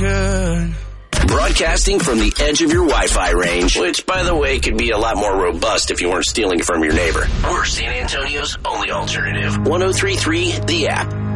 could. Broadcasting from the edge of your Wi-Fi range, which, by the way, could be a lot more robust if you weren't stealing it from your neighbor. We're San Antonio's only alternative. 103.3 The App.